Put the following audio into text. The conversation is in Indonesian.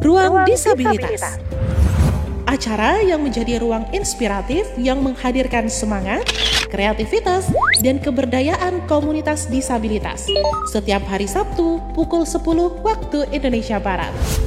Ruang Disabilitas. Acara yang menjadi ruang inspiratif yang menghadirkan semangat, kreativitas, dan keberdayaan komunitas disabilitas. Setiap hari Sabtu pukul 10 waktu Indonesia Barat.